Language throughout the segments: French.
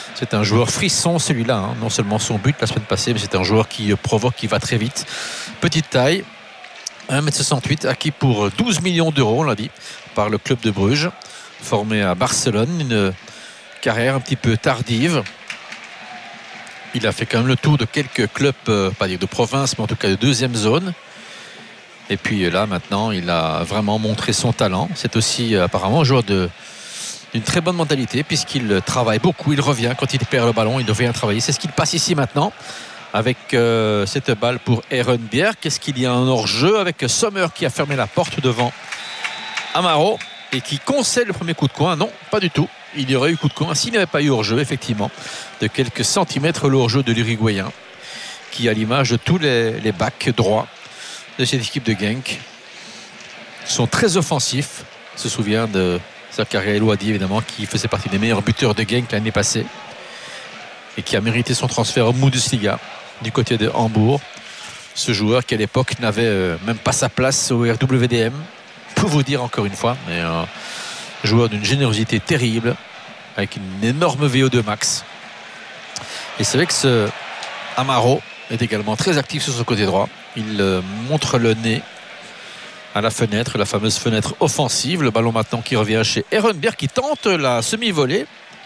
C'est un joueur frisson celui-là, hein. Non seulement son but la semaine passée, mais c'est un joueur qui provoque, qui va très vite. Petite taille, 1m68, acquis pour 12 millions d'euros, on l'a dit, par le club de Bruges, formé à Barcelone. Une carrière un petit peu tardive. Il a fait quand même le tour de quelques clubs, pas dire de province, mais en tout cas de deuxième zone. Et puis là, maintenant, il a vraiment montré son talent. C'est aussi apparemment un joueur d'une très bonne mentalité, puisqu'il travaille beaucoup. Il revient quand il perd le ballon, il revient travailler. C'est ce qu'il passe ici maintenant, avec cette balle pour Ehrenberg. Qu'est-ce qu'il y a un hors-jeu avec Sommer qui a fermé la porte devant Amaro et qui concède le premier coup de coin? Non, pas du tout. Il y aurait eu coup de coin s'il n'y avait pas eu hors-jeu, effectivement, de quelques centimètres le hors-jeu de l'Uruguayen, qui à l'image de tous les backs droits de cette équipe de Genk sont très offensifs. On se souvient de Zakaria Elouadi, évidemment, qui faisait partie des meilleurs buteurs de Genk l'année passée et qui a mérité son transfert au Bundesliga du côté de Hambourg. Ce joueur qui à l'époque n'avait même pas sa place au RWDM, pour vous dire encore une fois, mais un joueur d'une générosité terrible, avec une énorme VO2 max. Et c'est vrai que ce Amaro est également très actif sur son côté droit. Il montre le nez à la fenêtre, la fameuse fenêtre offensive. Le ballon maintenant qui revient chez Ehrenberg, qui tente la semi-volée.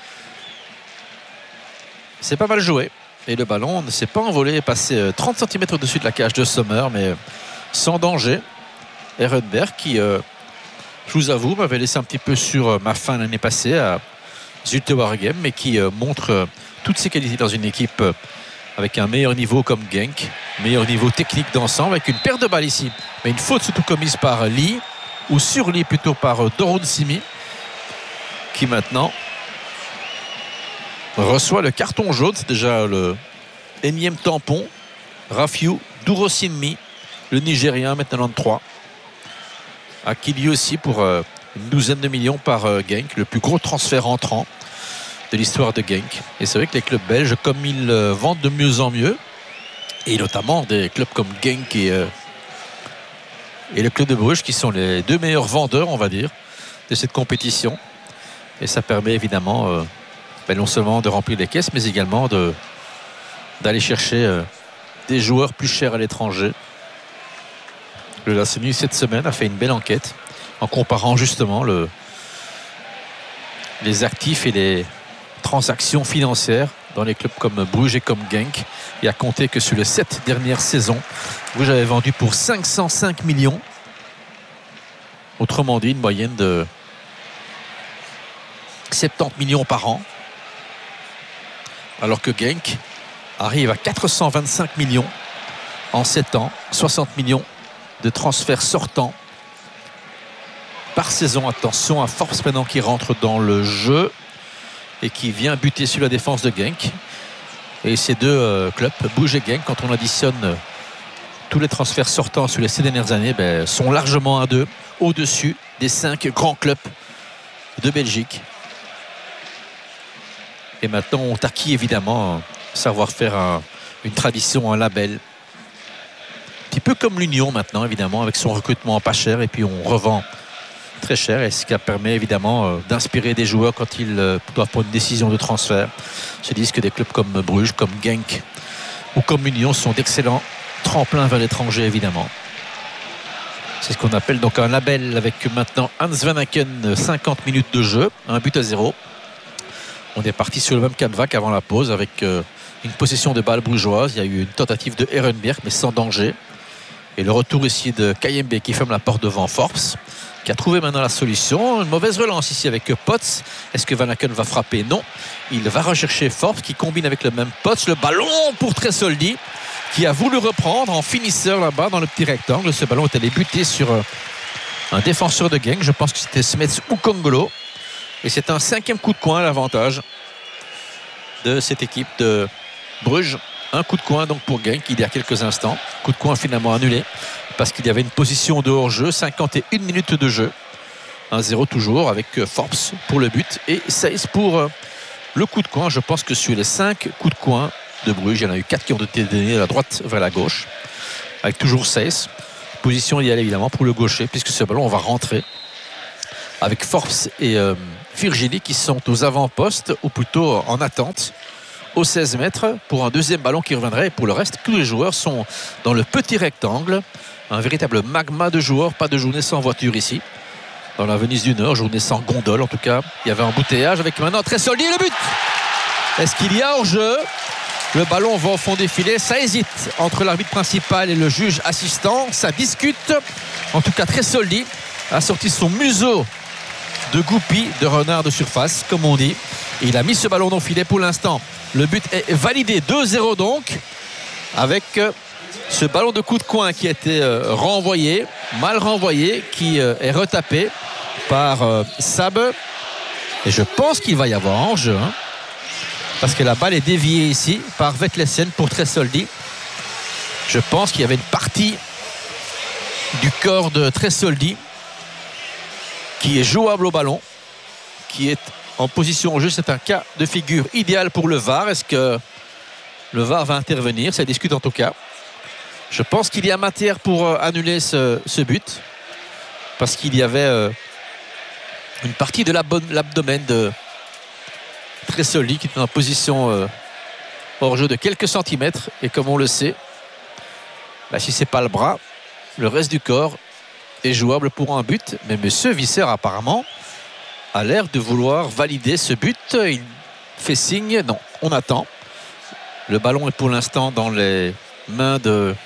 C'est pas mal joué. Et le ballon ne s'est pas envolé, est passé 30 cm au-dessus de la cage de Sommer, mais sans danger. Ehrenberg qui, je vous avoue, m'avait laissé un petit peu sur ma faim l'année passée à Zulte Waregem, mais qui montre toutes ses qualités dans une équipe avec un meilleur niveau comme Genk, meilleur niveau technique d'ensemble, avec une paire de balles ici, mais une faute surtout commise par Lee, ou sur Lee plutôt par Dorun Simi, qui maintenant reçoit le carton jaune. C'est déjà le énième tampon. Rafiu Durosinmi, le Nigérien, maintenant 3, acquis lui aussi pour une douzaine de millions par Genk, le plus gros transfert entrant de l'histoire de Genk. Et c'est vrai que les clubs belges, comme ils vendent de mieux en mieux, et notamment des clubs comme Genk et le club de Bruges, qui sont les deux meilleurs vendeurs, on va dire, de cette compétition. Et ça permet évidemment non seulement de remplir les caisses, mais également d'aller chercher des joueurs plus chers à l'étranger. Le LASM cette semaine a fait une belle enquête en comparant justement les actifs et les transactions financières dans les clubs comme Bruges et comme Genk, et a compté que sur les 7 dernières saisons, Bruges avait vendu pour 505 millions. Autrement dit, une moyenne de 70 millions par an, alors que Genk arrive à 425 millions en 7 ans, 60 millions de transferts sortants par saison. Attention à Forbes maintenant qui rentre dans le jeu et qui vient buter sur la défense de Genk. Et ces deux clubs, Bruges et Genk, quand on additionne tous les transferts sortants sur les 6 dernières années, sont largement à deux au-dessus des 5 grands clubs de Belgique. Et maintenant ont acquis évidemment savoir-faire, une tradition, un label. Un petit peu comme l'Union maintenant, évidemment, avec son recrutement pas cher, et puis on revend très cher, et ce qui permet évidemment d'inspirer des joueurs quand ils doivent prendre une décision de transfert. Se disent que des clubs comme Bruges, comme Genk ou comme Union sont d'excellents tremplins vers l'étranger, évidemment. C'est ce qu'on appelle donc un label, avec maintenant Hans Van Aken, 50 minutes de jeu, 1-0. On est parti sur le même canevas qu'avant la pause, avec une possession de balle brugeoise. Il y a eu une tentative de Ehrenberg, mais sans danger. Et le retour ici de Kayembe qui ferme la porte devant Forbes, qui a trouvé maintenant la solution. Une mauvaise relance ici avec Potts. Est-ce que Van Aken va frapper? Non. Il va rechercher Forbes qui combine avec le même Potts. Le ballon pour Tresoldi, qui a voulu reprendre en finisseur là-bas dans le petit rectangle. Ce ballon est allé buter sur un défenseur de Genk. Je pense que c'était Smets ou Kongolo. Et c'est un 5e coup de coin à l'avantage de cette équipe de Bruges. Un coup de coin donc pour Genk il y a quelques instants. Coup de coin finalement annulé parce qu'il y avait une position de hors-jeu. 51 minutes de jeu. 1-0 toujours avec Forbes pour le but et 16 pour le coup de coin. Je pense que sur les 5 coups de coin de Bruges, il y en a eu 4 qui ont été donnés de la droite vers la gauche. Avec toujours 16. Position idéale évidemment pour le gaucher, puisque ce ballon on va rentrer avec Forbes et Virginie qui sont aux avant-postes, ou plutôt en attente, aux 16 mètres pour un deuxième ballon qui reviendrait. Et pour le reste, tous les joueurs sont dans le petit rectangle. Un véritable magma de joueurs, pas de journée sans voiture ici. Dans la Venise du Nord, journée sans gondole en tout cas. Il y avait un embouteillage avec maintenant Tresoldi, le but. Est-ce qu'il y a hors-jeu? Le ballon va au fond des filets, ça hésite entre l'arbitre principal et le juge assistant, ça discute. En tout cas, Tresoldi a sorti son museau de goupille, de renard de surface, comme on dit. Et il a mis ce ballon dans le filet pour l'instant. Le but est validé, 2-0 donc, avec ce ballon de coup de coin qui a été renvoyé, mal renvoyé, qui est retapé par Sab. Et je pense qu'il va y avoir enjeu, hein, parce que la balle est déviée ici par Vetlesen pour Tresoldi. Je pense qu'il y avait une partie du corps de Tresoldi qui est jouable au ballon, qui est en position au jeu. C'est un cas de figure idéal pour le VAR. Est-ce que le VAR va intervenir? Ça discute en tout cas. Je pense qu'il y a matière pour annuler ce but, parce qu'il y avait une partie de l'abdomen de Tresoldi qui est en position hors jeu de quelques centimètres. Et comme on le sait, si c'est pas le bras, le reste du corps est jouable pour un but. Mais monsieur Visser apparemment a l'air de vouloir valider ce but. Il fait signe. Non, on attend. Le ballon est pour l'instant dans les mains de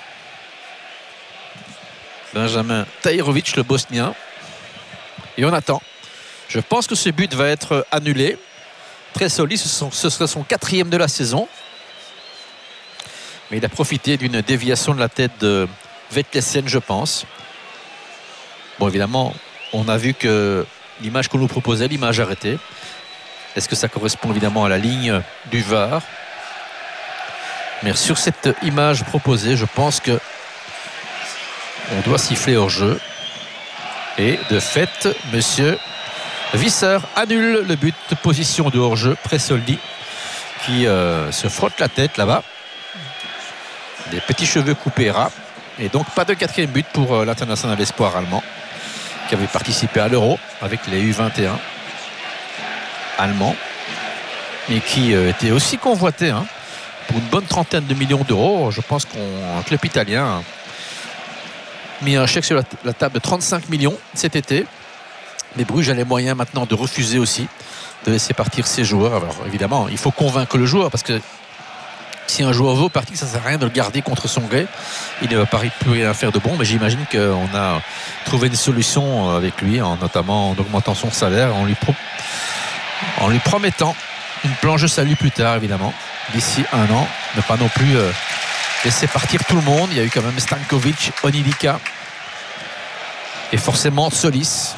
Benjamin Tahirovic, le Bosnien. Et on attend. Je pense que ce but va être annulé. Tresoldi, ce serait son 4e de la saison. Mais il a profité d'une déviation de la tête de Vetlesen, je pense. Bon, évidemment, on a vu que l'image qu'on nous proposait, l'image arrêtée. Est-ce que ça correspond évidemment à la ligne du VAR? Mais sur cette image proposée, je pense que on doit siffler hors jeu. Et de fait, monsieur Visser annule le but de position de hors-jeu. Tresoldi qui se frotte la tête là-bas. Des petits cheveux coupés ras. Et donc pas de 4e but pour l'international espoir allemand, qui avait participé à l'Euro avec les U21 allemands, et qui était aussi convoité pour une bonne trentaine de millions d'euros. Je pense qu'un club italien a mis un chèque sur la table de 35 millions cet été. Mais Bruges a les moyens maintenant de refuser aussi de laisser partir ses joueurs. Alors évidemment, il faut convaincre le joueur, parce que si un joueur veut partir, ça ne sert à rien de le garder contre son gré. Il ne va pas plus rien faire de bon. Mais j'imagine qu'on a trouvé une solution avec lui, notamment en augmentant son salaire, en lui promettant une planche de salut plus tard, évidemment, d'ici un an. Ne pas non plus laisser partir tout le monde. Il y a eu quand même Stankovic, Onidika et forcément Solis.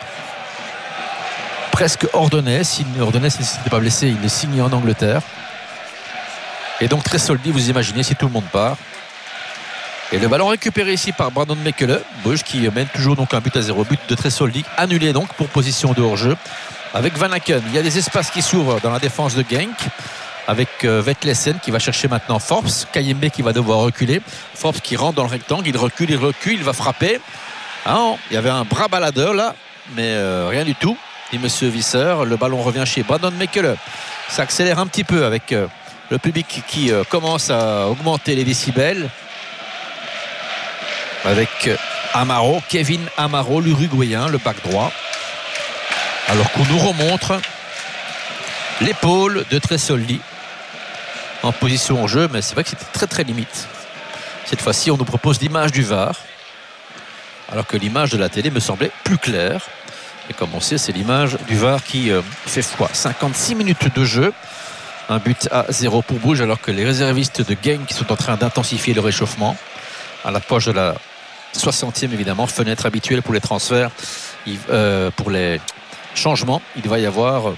Presque Ordonez. Si Ordonez ne s'était pas blessé, il est signé en Angleterre. Et donc Tresoldi, vous imaginez, si tout le monde part. Et le ballon récupéré ici par Brandon Mekele, Bruges qui mène toujours donc un but à 0. But de Tresoldi, annulé donc pour position de hors-jeu avec Van Aken. Il y a des espaces qui s'ouvrent dans la défense de Genk, avec Vetlesen qui va chercher maintenant Forbes, Kayembe qui va devoir reculer, Forbes qui rentre dans le rectangle, il recule, il va frapper. Il y avait un bras baladeur là, mais rien du tout, dit monsieur Visser. Le ballon revient chez Brandon Mekele. Ça accélère un petit peu avec le public qui commence à augmenter les décibels, avec Amaro, Kevin Amaro, l'Uruguayen, le back droit. Alors qu'on nous remontre l'épaule de Tresoldi en position en jeu, mais c'est vrai que c'était très très limite. Cette fois-ci, on nous propose l'image du VAR, alors que l'image de la télé me semblait plus claire. Et comme on sait, c'est l'image du VAR qui fait foi. 56 minutes de jeu, un but à 0 pour Bruges, alors que les réservistes de Genk sont en train d'intensifier le réchauffement à l'approche de la 60e, évidemment, fenêtre habituelle pour les transferts, pour les changements. Il va y avoir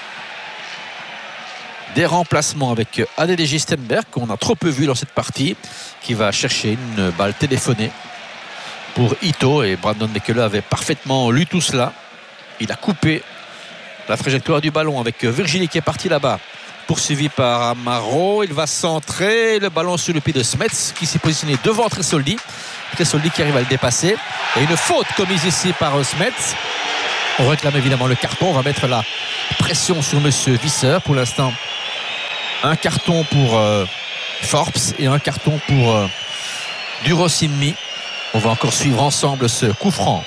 des remplacements avec Adede Gistenberg, qu'on a trop peu vu dans cette partie, qui va chercher une balle téléphonée pour Ito, et Brandon Mekele avait parfaitement lu tout cela. Il a coupé la trajectoire du ballon avec Virginie qui est parti là-bas, poursuivi par Amaro. Il va centrer le ballon sur le pied de Smets qui s'est positionné devant Tresoldi. Tresoldi qui arrive à le dépasser, et une faute commise ici par Smets. On réclame évidemment le carton. On va mettre la pression sur monsieur Visser. Pour l'instant, un carton pour Forbes et un carton pour Durosimmi. On va encore suivre ensemble ce coup franc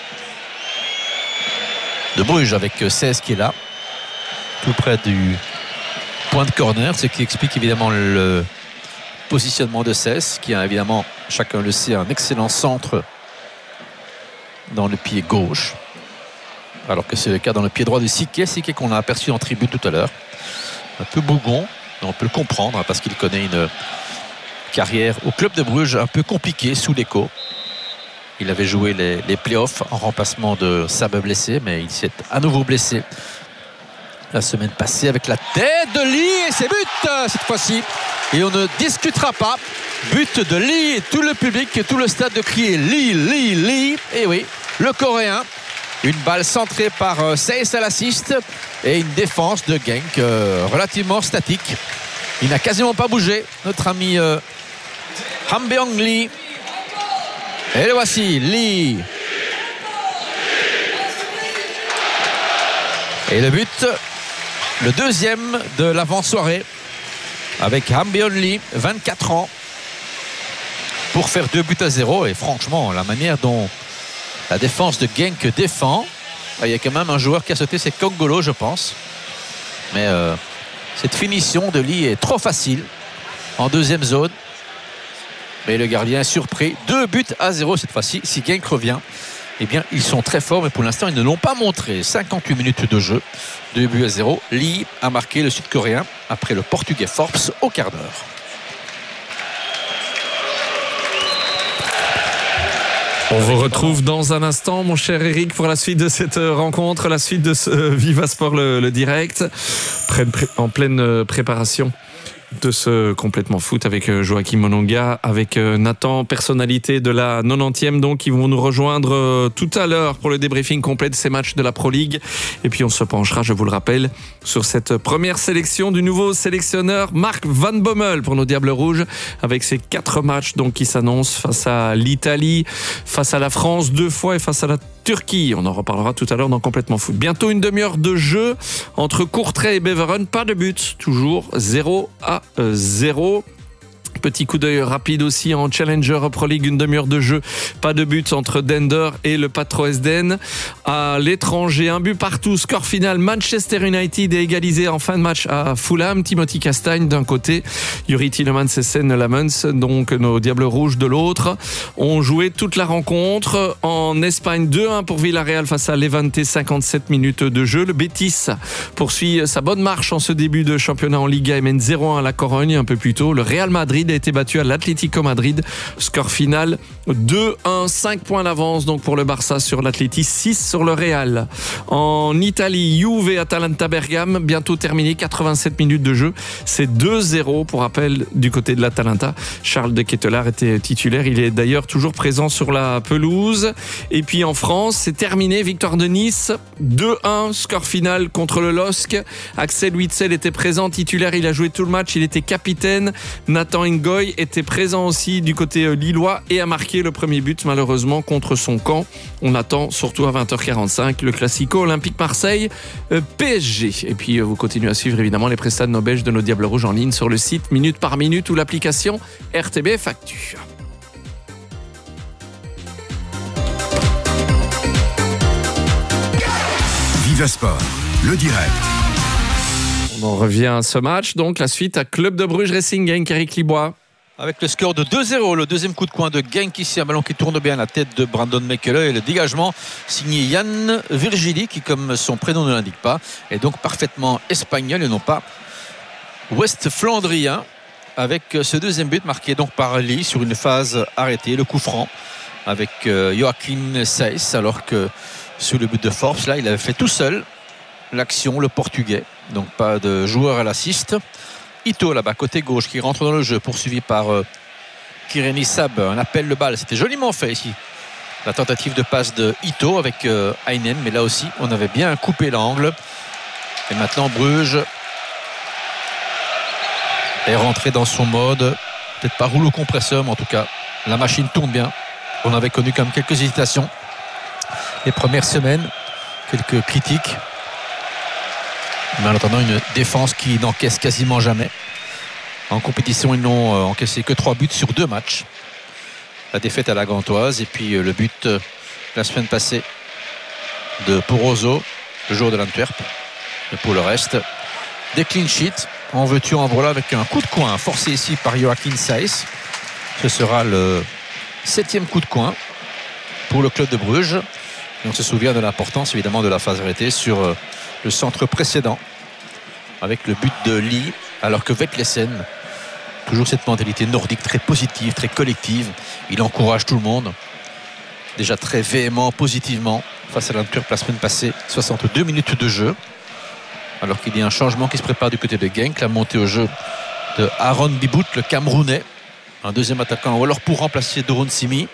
de Bruges avec 16 qui est là, tout près du point de corner, ce qui explique évidemment le positionnement de 16, qui a évidemment, chacun le sait, un excellent centre dans le pied gauche, alors que c'est le cas dans le pied droit de Siquet qu'on a aperçu en tribune tout à l'heure. Un peu bougon, on peut le comprendre, parce qu'il connaît une carrière au club de Bruges un peu compliquée sous l'écho. Il avait joué les playoffs en remplacement de Sab blessé, mais il s'est à nouveau blessé la semaine passée avec la tête de Lee, et c'est but cette fois-ci. Et on ne discutera pas. But de Lee, et tout le public, tout le stade de crier Lee, Lee, Lee. Et oui, le Coréen. Une balle centrée par Seyss à l'assist et une défense de Genk relativement statique. Il n'a quasiment pas bougé, notre ami Han Beong Lee. Et le voici, Lee. Et le but, le deuxième de l'avant-soirée, avec Han Beong Lee, 24 ans, pour faire 2-0. Et franchement, la manière dont la défense de Genk défend, il y a quand même un joueur qui a sauté, c'est Kongolo, je pense. Mais cette finition de Lee est trop facile en deuxième zone. Mais le gardien est surpris. 2-0 cette fois-ci. Si Genk revient, eh bien, ils sont très forts. Mais pour l'instant, ils ne l'ont pas montré. 58 minutes de jeu. 2-0. Lee a marqué, le Sud-Coréen, après le Portugais Forbes au quart d'heure. On vous retrouve dans un instant, mon cher Eric, pour la suite de cette rencontre, la suite de ce Viva Sport le direct, en pleine préparation de ce complètement foot avec Joachim Mononga, avec Nathan, personnalité de la 90e, donc qui vont nous rejoindre tout à l'heure pour le débriefing complet de ces matchs de la Pro League. Et puis on se penchera, je vous le rappelle, sur cette première sélection du nouveau sélectionneur Mark Van Bommel pour nos Diables Rouges, avec ces 4 matchs donc qui s'annoncent face à l'Italie, face à la France 2 fois et face à la Turquie. On en reparlera tout à l'heure dans Complètement Foot. Bientôt une demi-heure de jeu entre Courtrai et Beveren. Pas de but, toujours 0-0. Petit coup d'œil rapide aussi en Challenger Pro League, une demi-heure de jeu. Pas de but entre Dender et le Patro Esden. À l'étranger, un but partout. Score final, Manchester United est égalisé en fin de match à Fulham. Timothy Castagne d'un côté, Yuri Tielemans et Sen Lamens, donc nos Diables Rouges de l'autre, ont joué toute la rencontre. En Espagne, 2-1 pour Villarreal face à Levante, 57 minutes de jeu. Le Betis poursuit sa bonne marche en ce début de championnat en Liga et mène 0-1 à la Corogne un peu plus tôt. Le Real Madrid a été battu à l'Atlético Madrid. Score final 2-1, 5 points d'avance donc pour le Barça sur l'Atleti, 6 sur le Real. En Italie, Juve et Atalanta Bergame, bientôt terminé, 87 minutes de jeu. C'est 2-0 pour rappel du côté de l'Atalanta. Charles de Ketelaere était titulaire, il est d'ailleurs toujours présent sur la pelouse. Et puis en France, c'est terminé, victoire de Nice, 2-1, score final contre le LOSC. Axel Witsel était présent, titulaire, il a joué tout le match, il était capitaine. Nathan Ngoy était présent aussi du côté lillois et a marqué le premier but malheureusement contre son camp. On attend surtout à 20h45 le Classico Olympique Marseille PSG. Et puis vous continuez à suivre évidemment les prestats de nos Belges de nos Diables Rouges en ligne sur le site Minute par Minute ou l'application RTBF Actu. Viva Sport, le direct. On en revient à ce match, donc la suite à Club de Bruges Racing Genk, Eric Libois. Avec le score de 2-0, le deuxième coup de coin de Genk ici, un ballon qui tourne bien à la tête de Brandon Mekele et le dégagement signé Yann Virgili qui, comme son prénom ne l'indique pas, est donc parfaitement espagnol et non pas ouest flandrien, avec ce deuxième but marqué donc par Lee sur une phase arrêtée, le coup franc avec Joachim Seyss, alors que sous le but de Forbes, là il avait fait tout seul l'action, le portugais, donc pas de joueur à l'assist. Ito là-bas, côté gauche, qui rentre dans le jeu, poursuivi par Kireni Sab. Un appel de balle, c'était joliment fait ici. La tentative de passe de Ito avec Heinen, mais là aussi, on avait bien coupé l'angle. Et maintenant, Bruges est rentré dans son mode, peut-être pas rouleau compresseur, mais en tout cas, la machine tourne bien. On avait connu quand même quelques hésitations les premières semaines, quelques critiques. Mais en attendant, une défense qui n'encaisse quasiment jamais. En compétition, ils n'ont encaissé que 3 buts sur 2 matchs. La défaite à la Gantoise et puis le but la semaine passée de Poroso, le joueur de l'Antwerp. Et pour le reste, des clean sheets. En veux-tu, en voilà, avec un coup de coin forcé ici par Joachim Saiss. Ce sera le 7e coup de coin pour le club de Bruges. Et on se souvient de l'importance évidemment de la phase arrêtée sur le centre précédent avec le but de Lee, alors que Vetlesen, toujours cette mentalité nordique très positive, très collective, il encourage tout le monde, déjà très véhément, positivement face à l'Antwerp la semaine passée. 62 minutes de jeu, alors qu'il y a un changement qui se prépare du côté de Genk, la montée au jeu de Aaron Bibout, le Camerounais, un deuxième attaquant, ou alors pour remplacer Doron Simi.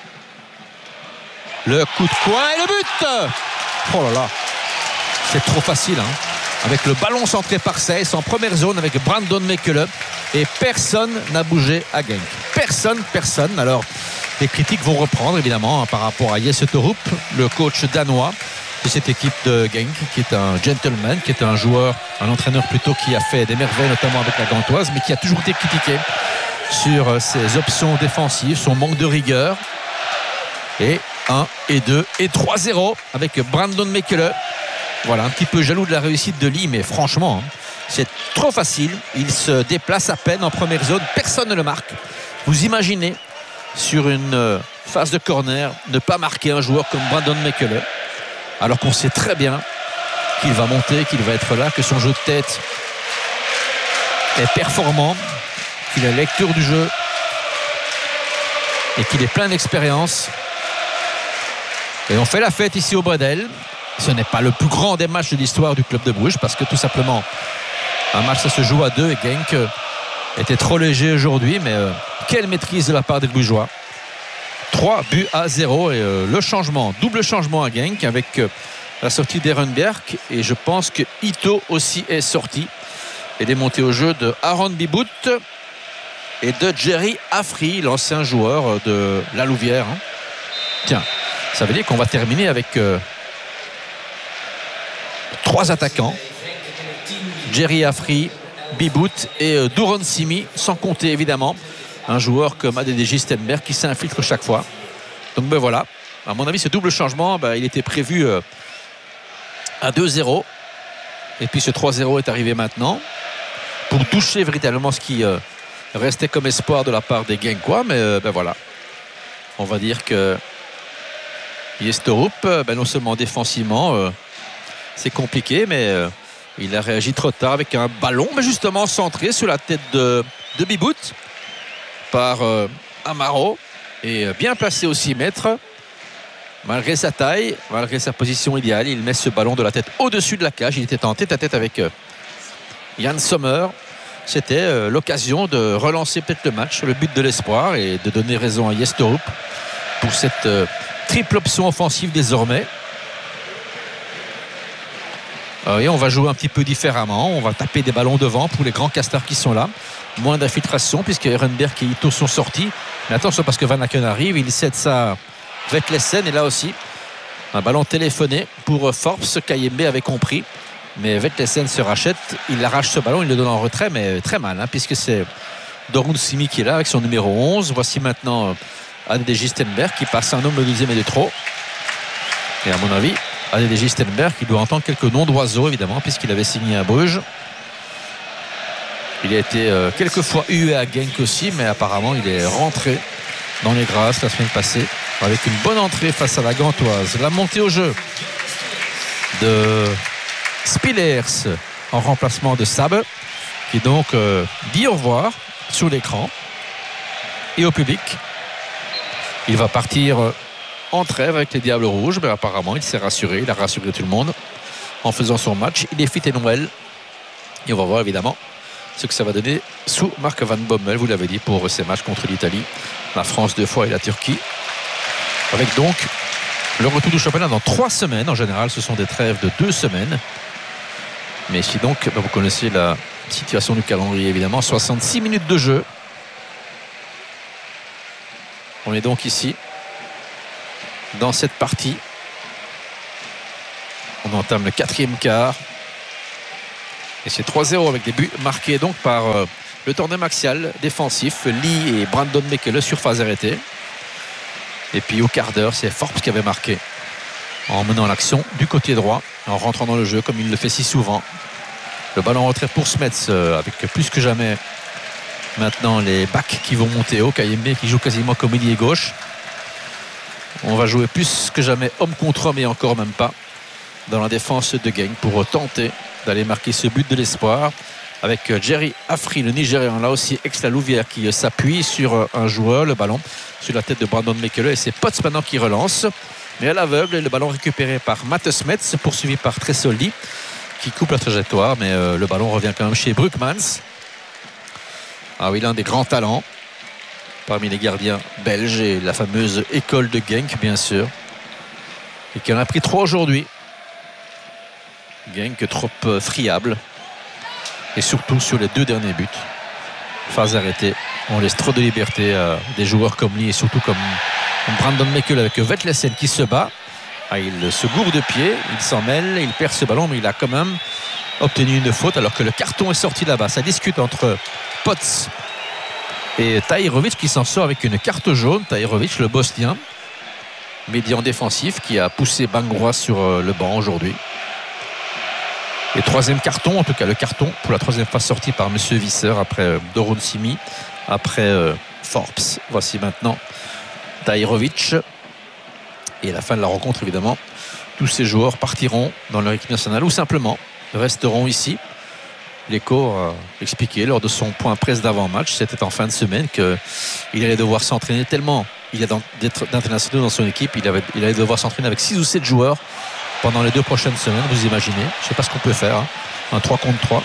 Le coup de coin et le but. Oh là là, c'est trop facile, hein, avec le ballon centré par Saiss en première zone avec Brandon Mekele, et personne n'a bougé à Genk. Personne. Alors les critiques vont reprendre évidemment, hein, par rapport à Jesse Torup, le coach danois de cette équipe de Genk, qui est un gentleman, qui est un joueur, un entraîneur plutôt, qui a fait des merveilles notamment avec la Gantoise, mais qui a toujours été critiqué sur ses options défensives, son manque de rigueur. Et 1 et 2 et 3-0 avec Brandon Mekele. Voilà, un petit peu jaloux de la réussite de Lee, mais franchement, hein, c'est trop facile. Il se déplace à peine en première zone, personne ne le marque. Vous imaginez, sur une phase de corner, ne pas marquer un joueur comme Brandon Mekele, alors qu'on sait très bien qu'il va monter, qu'il va être là, que son jeu de tête est performant, qu'il a la lecture du jeu et qu'il est plein d'expérience. Et on fait la fête ici au Bredel. Ce n'est pas le plus grand des matchs de l'histoire du club de Bruges, parce que tout simplement un match ça se joue à 2 et Genk était trop léger aujourd'hui, mais quelle maîtrise de la part des Brugeois. 3-0 et le changement, double changement à Genk avec la sortie d'Ehrenberg, et je pense que Ito aussi est sorti, et des montées au jeu de Aaron Bibout et de Jerry Afri, l'ancien joueur de la Louvière, hein. Tiens, ça veut dire qu'on va terminer avec 3 attaquants, Jerry Afri, Bibout et Doron Simi, sans compter évidemment un joueur comme Adedji Stenberg qui s'infiltre chaque fois. Donc ben voilà, à mon avis ce double changement, il était prévu à 2-0, et puis ce 3-0 est arrivé maintenant pour toucher véritablement ce qui restait comme espoir de la part des Genkois. Mais voilà, on va dire que Yestorup, non seulement défensivement c'est compliqué, mais il a réagi trop tard avec un ballon, mais justement centré sur la tête de Bibout par Amaro, et bien placé au 6 mètres. Malgré sa taille, malgré sa position idéale, il met ce ballon de la tête au-dessus de la cage. Il était en tête-à-tête avec Jan Sommer. C'était l'occasion de relancer peut-être le match, le but de l'espoir, et de donner raison à Yestorup pour cette triple option offensive désormais. Et on va jouer un petit peu différemment. On va taper des ballons devant pour les grands castars qui sont là. Moins d'infiltration puisque Ehrenberg et Ito sont sortis. Mais attention, parce que Van Aken arrive, il cède ça Vetlesen, et là aussi un ballon téléphoné pour Forbes. Kayembe avait compris, mais Vetlesen se rachète, il arrache ce ballon, il le donne en retrait, mais très mal, hein, puisque c'est Doron Simi qui est là avec son numéro 11. Voici maintenant Adedji Stenberg qui passe un homme le deuxième et de trop. Et à mon avis, Adedji Stenberg, il doit entendre quelques noms d'oiseaux évidemment, puisqu'il avait signé à Bruges. Il a été quelques fois hué à Genk aussi, mais apparemment il est rentré dans les grâces la semaine passée avec une bonne entrée face à la Gantoise. La montée au jeu de Spillers en remplacement de Sabe, qui donc dit au revoir sur l'écran et au public. Il va partir en trêve avec les Diables Rouges, mais apparemment il s'est rassuré, il a rassuré tout le monde en faisant son match. Il est fit et Noël, et on va voir évidemment ce que ça va donner sous Mark Van Bommel, vous l'avez dit, pour ces matchs contre l'Italie, la France 2 fois et la Turquie, avec donc le retour du championnat dans 3 semaines. En général ce sont des trêves de 2 semaines, mais ici donc vous connaissez la situation du calendrier évidemment. 66 minutes de jeu, on est donc ici dans cette partie On entame le 4e quart. Et c'est 3-0 avec des buts marqués donc par le tandem axial défensif, Lee et Brandon Mekele sur phase arrêtée. Et puis au quart d'heure, c'est Forbes qui avait marqué en menant l'action du côté droit, en rentrant dans le jeu comme il le fait si souvent. Le ballon en retrait pour Smets avec plus que jamais maintenant les backs qui vont monter haut. Kayembe qui joue quasiment comme ailier gauche. On va jouer plus que jamais homme contre homme et encore même pas dans la défense de Genk pour tenter d'aller marquer ce but de l'espoir avec Jerry Afri, le Nigérian, là aussi ex-la-Louvière, qui s'appuie sur un joueur, le ballon sur la tête de Brandon Mekele, et c'est Potts maintenant qui relance, mais à l'aveugle, le ballon récupéré par Matt Smets, poursuivi par Tresoldi qui coupe la trajectoire, mais le ballon revient quand même chez Brugmans. Ah oui, l'un des grands talents parmi les gardiens belges et la fameuse école de Genk, bien sûr, et qui en a pris 3 aujourd'hui. Genk trop friable, et surtout sur les 2 derniers buts. Phase arrêtée, on laisse trop de liberté à des joueurs comme lui et surtout comme Brandon Mekele avec Vetlesen qui se bat. Ah, il se gourre de pied, il s'en mêle, il perd ce ballon, mais il a quand même obtenu une faute alors que le carton est sorti là-bas. Ça discute entre Potts et Tahirovic qui s'en sort avec une carte jaune. Tahirovic, le Bosnien, médian défensif, qui a poussé Bangrois sur le banc aujourd'hui. Et 3e carton, en tout cas le carton pour la 3e fois sorti par Monsieur Visser après Doron Simi, après Forbes. Voici maintenant Tahirovic. Et à la fin de la rencontre, évidemment, tous ces joueurs partiront dans leur équipe nationale ou simplement resteront ici. L'Écho a expliqué lors de son point presse d'avant-match, c'était en fin de semaine, qu'il allait devoir s'entraîner tellement il y a d'internationaux dans son équipe, il allait devoir s'entraîner avec 6 ou 7 joueurs pendant les 2 prochaines semaines, vous imaginez. Je ne sais pas ce qu'on peut faire, hein. Un 3 contre 3.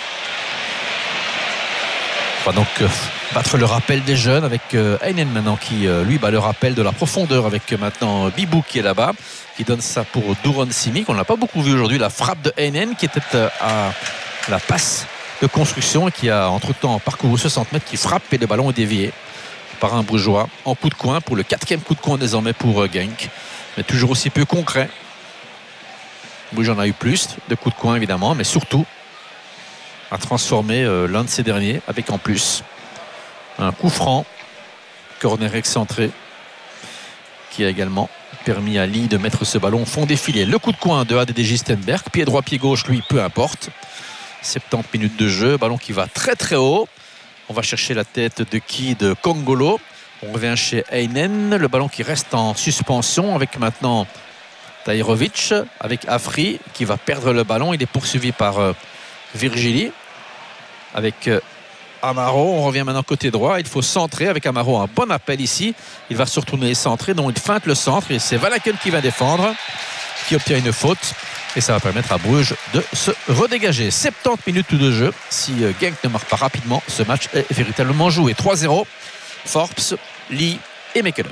On va donc battre le rappel des jeunes avec Heinen maintenant qui lui bat le rappel de la profondeur avec maintenant Bibou qui est là-bas, qui donne ça pour Doron Simi, qu'on n'a pas beaucoup vu aujourd'hui, la frappe de Heinen qui était à la passe de construction et qui a entre-temps parcouru 60 mètres, qui frappe et le ballon est dévié par un Brugeois en coup de coin pour le 4e coup de coin désormais pour Genk, mais toujours aussi peu concret. Bruges en a eu plus de coups de coin évidemment, mais surtout a transformé l'un de ces derniers avec en plus un coup franc, corner excentré, qui a également permis à Lee de mettre ce ballon au fond des filets. Le coup de coin de ADDJ Stenberg, pied droit, pied gauche, lui, peu importe. 70 minutes de jeu, ballon qui va très très haut. On va chercher la tête de qui? De Kongolo. On revient chez Heinen, le ballon qui reste en suspension avec maintenant Tahirovic, avec Afri qui va perdre le ballon. Il est poursuivi par Virgili avec Amaro. On revient maintenant côté droit, il faut centrer avec Amaro, un bon appel ici, il va se retourner et centrer, donc il feinte le centre et c'est Valaken qui va défendre, qui obtient une faute et ça va permettre à Bruges de se redégager. 70 minutes de jeu, si Genk ne marque pas rapidement, ce match est véritablement joué. 3-0, Forbes, Lee et Mekele.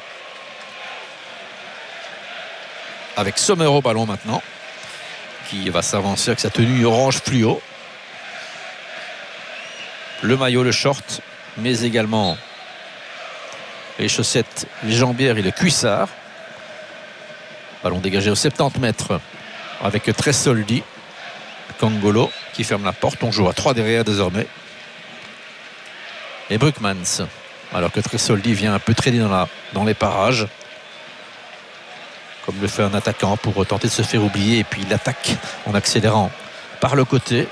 Avec Sommer au ballon maintenant, qui va s'avancer avec sa tenue orange fluo, le maillot, le short, mais également les chaussettes, les jambières et le cuissard. Ballon dégagé aux 70 mètres avec Tresoldi, Kongolo qui ferme la porte. On joue à 3 derrière désormais, et Brugmans, alors que Tresoldi vient un peu traîner dans les parages comme le fait un attaquant pour tenter de se faire oublier, et puis il attaque en accélérant par le côté.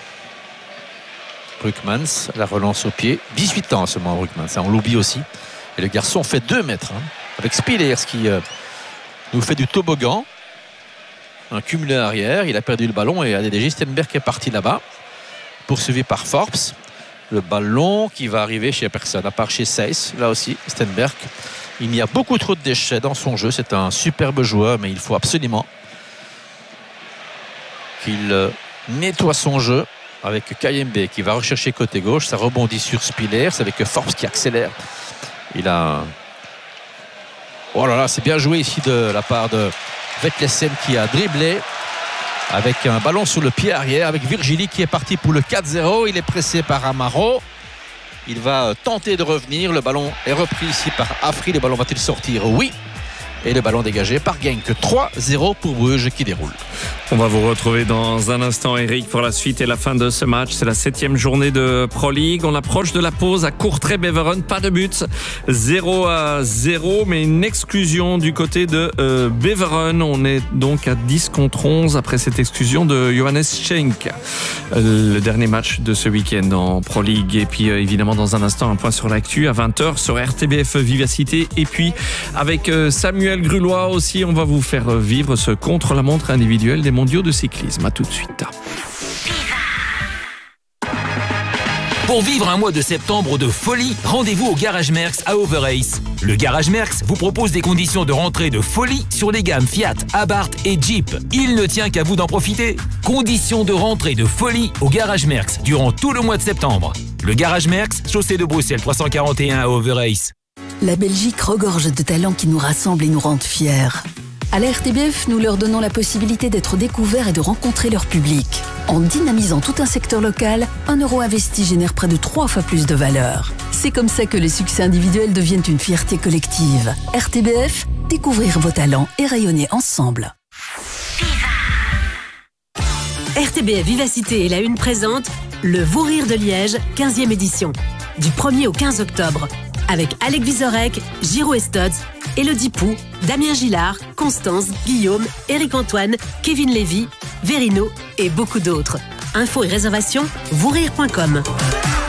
Brugmans, la relance au pied, 18 ans seulement Brugmans, ça on l'oublie aussi, et le garçon fait 2 mètres avec Spillers qui nous fait du toboggan, un cumulé arrière, il a perdu le ballon et ADDJ Stenberg est parti là-bas, poursuivi par Forbes. Le ballon qui va arriver chez personne à part chez Seyss, là aussi Stenberg. Il y a beaucoup trop de déchets dans son jeu, c'est un superbe joueur, mais il faut absolument qu'il nettoie son jeu avec Kayembe qui va rechercher côté gauche. Ça rebondit sur Spillers avec Forbes qui accélère. Il a... Oh là là, c'est bien joué ici de la part de Vetlesen qui a dribblé avec un ballon sur le pied arrière avec Virgili qui est parti pour le 4-0. Il est pressé par Amaro. Il va tenter de revenir. Le ballon est repris ici par Afri. Le ballon va-t-il sortir? Oui. Et le ballon dégagé par Genk. 3-0 pour Bruges qui déroule. On va vous retrouver dans un instant, Eric, pour la suite et la fin de ce match. C'est la 7e journée de Pro League. On approche de la pause à Courtrai-Beveren. Pas de buts. 0-0, mais une exclusion du côté de Beveren. On est donc à 10-11 après cette exclusion de Johannes Schenk. Le dernier match de ce week-end en Pro League. Et puis évidemment, dans un instant, un point sur l'actu à 20h sur RTBF Vivacité. Et puis avec Samuel Grulois aussi, on va vous faire vivre ce contre-la-montre individuel des mondiaux de cyclisme. À tout de suite. Pour vivre un mois de septembre de folie, rendez-vous au Garage Merckx à Overace. Le Garage Merckx vous propose des conditions de rentrée de folie sur les gammes Fiat, Abarth et Jeep. Il ne tient qu'à vous d'en profiter. Conditions de rentrée de folie au Garage Merckx durant tout le mois de septembre. Le Garage Merckx, chaussée de Bruxelles 341 à Overace. La Belgique regorge de talents qui nous rassemblent et nous rendent fiers. À la RTBF, nous leur donnons la possibilité d'être découverts et de rencontrer leur public. En dynamisant tout un secteur local, 1 euro investi génère près de 3 fois plus de valeur. C'est comme ça que les succès individuels deviennent une fierté collective. RTBF, découvrir vos talents et rayonner ensemble. RTBF Vivacité et la Une présente le Vous Rire de Liège, 15e édition. Du 1er au 15 octobre. Avec Alec Vizorek, Giro Estodz, Élodie Pou, Damien Gillard, Constance, Guillaume, Éric-Antoine, Kevin Lévy, Verino et beaucoup d'autres. Infos et réservations, vousrire.com.